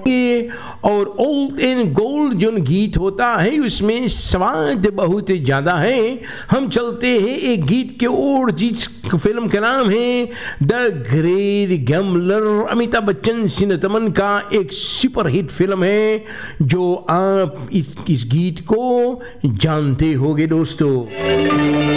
और old and gold जो गीत होता है उसमें स्वाद बहुत ज़्यादा है। हम चलते हैं एक गीत के ओर जिस फिल्म का नाम है the great gambler. Amitabh Bachchan सिने तमन का एक सुपर हिट फिल्म है जो आप इस गीत को जानते होंगे दोस्तों।